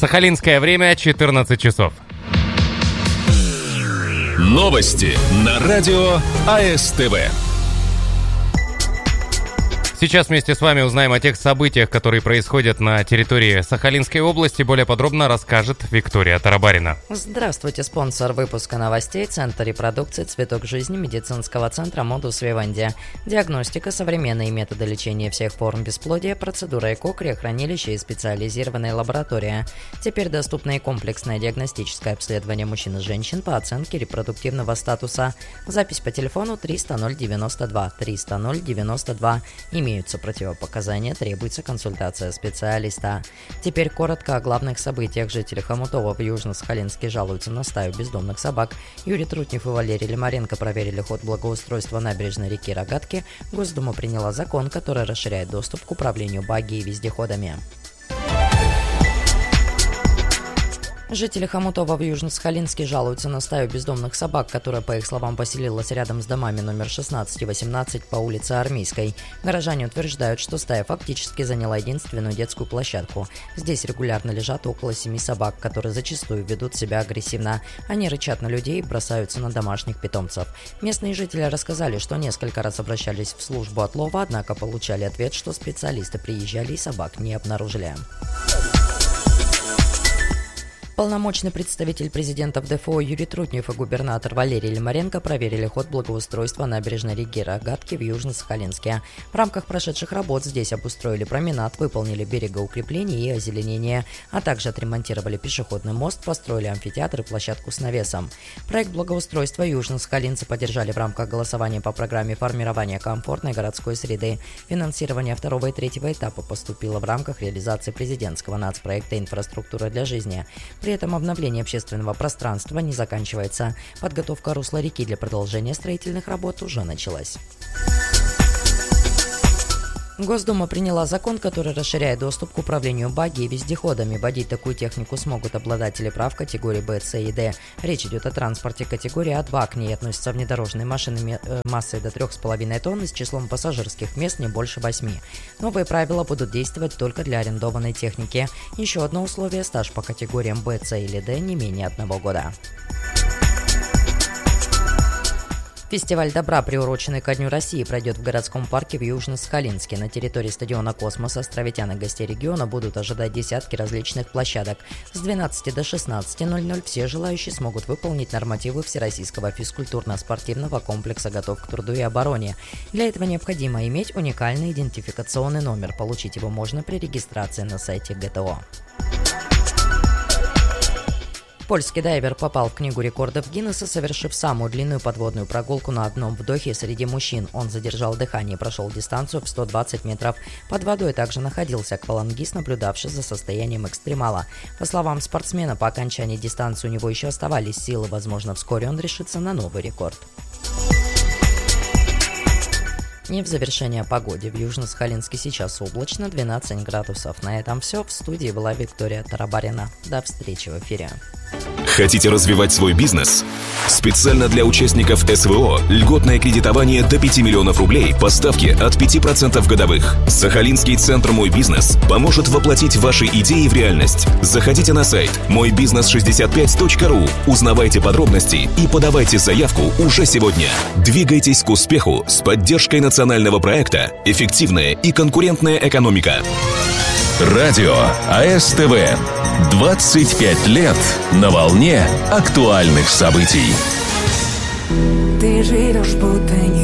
Сахалинское время 14 часов. Новости на радио АСТВ. Сейчас вместе с вами узнаем о тех событиях, которые происходят на территории Сахалинской области. Более подробно расскажет Виктория Тарабарина. Здравствуйте, спонсор выпуска новостей — Центр репродукции «Цветок жизни» медицинского центра «Модус Вивенди». Диагностика, современные методы лечения всех форм бесплодия, процедура ЭКО, криохранилище и специализированная лаборатория. Теперь доступно и комплексное диагностическое обследование мужчин и женщин по оценке репродуктивного статуса. Запись по телефону 300 092 300 092. Имеются противопоказания, требуется консультация специалиста. Теперь коротко о главных событиях. Жители Хомутова в Южно-Сахалинске жалуются на стаю бездомных собак. Юрий Трутнев и Валерий Лимаренко проверили ход благоустройства набережной реки Рогатки. Госдума приняла закон, который расширяет доступ к управлению багги и вездеходами. Жители Хомутова в Южно-Сахалинске жалуются на стаю бездомных собак, которая, по их словам, поселилась рядом с домами номер 16 и 18 по улице Армейской. Горожане утверждают, что стая фактически заняла единственную детскую площадку. Здесь регулярно лежат около 7 собак, которые зачастую ведут себя агрессивно. Они рычат на людей и бросаются на домашних питомцев. Местные жители рассказали, что несколько раз обращались в службу отлова, однако получали ответ, что специалисты приезжали и собак не обнаружили. Полномочный представитель президента в ДФО Юрий Трутнев и губернатор Валерий Лимаренко проверили ход благоустройства набережной реки Рогатки в Южно-Сахалинске. В рамках прошедших работ здесь обустроили променад, выполнили берегоукрепление и озеленение, а также отремонтировали пешеходный мост, построили амфитеатр и площадку с навесом. Проект благоустройства южно-сахалинцы поддержали в рамках голосования по программе формирования комфортной городской среды. Финансирование второго и третьего этапа поступило в рамках реализации президентского нацпроекта «Инфраструктура для жизни». При этом обновление общественного пространства не заканчивается. Подготовка русла реки для продолжения строительных работ уже началась. Госдума приняла закон, который расширяет доступ к управлению багги и вездеходами. Водить такую технику смогут обладатели прав категории Б, С и Д. Речь идет о транспорте категории А2. К ней относятся внедорожные машины массой до 3,5 тонн и с числом пассажирских мест не больше 8. Новые правила будут действовать только для арендованной техники. Еще одно условие — стаж по категориям Б, С или Д не менее 1 года. Фестиваль добра, приуроченный ко Дню России, пройдет в городском парке в Южно-Сахалинске. На территории стадиона «Космос» островитян и гостей региона будут ожидать десятки различных площадок. С 12 до 16:00 все желающие смогут выполнить нормативы Всероссийского физкультурно-спортивного комплекса «Готов к труду и обороне». Для этого необходимо иметь уникальный идентификационный номер. Получить его можно при регистрации на сайте ГТО. Польский дайвер попал в книгу рекордов Гиннесса, совершив самую длинную подводную прогулку на одном вдохе среди мужчин. Он задержал дыхание и прошел дистанцию в 120 метров. Под водой также находился аквалангист, наблюдавший за состоянием экстремала. По словам спортсмена, по окончании дистанции у него еще оставались силы. Возможно, вскоре он решится на новый рекорд. И в завершение о погоде. В Южно-Сахалинске сейчас облачно, 12 градусов. На этом все. В студии была Виктория Тарабарина. До встречи в эфире. Хотите развивать свой бизнес? Специально для участников СВО льготное кредитование до 5 миллионов рублей по ставке от 5% годовых. Сахалинский центр «Мой бизнес» поможет воплотить ваши идеи в реальность. Заходите на сайт moybiznes65.ru, узнавайте подробности и подавайте заявку уже сегодня. Двигайтесь к успеху с поддержкой национального проекта «Эффективная и конкурентная экономика». Радио АСТВ. 25 лет на волне актуальных событий. Ты живешь будто не